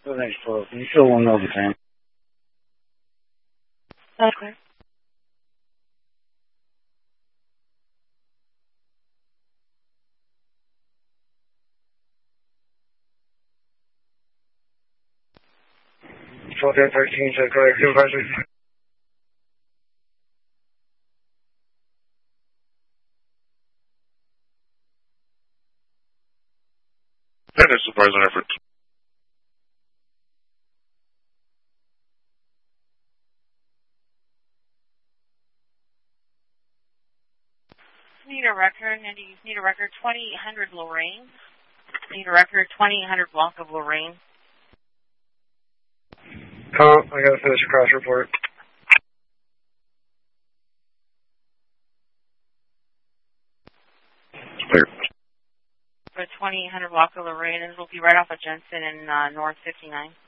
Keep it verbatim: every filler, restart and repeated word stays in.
Next floor. Can you fill one over time? Okay. fourteen thirteen, so correct. Supervisor. That is supervisor effort. Need a record, and you need a record twenty-eight hundred Lorraine. Need a record twenty-eight hundred block of Lorraine. Comp, I gotta finish a cross report. Clear. For twenty-eight hundred block of Lorraine, and it'll be right off of Jensen and uh, North fifty-nine.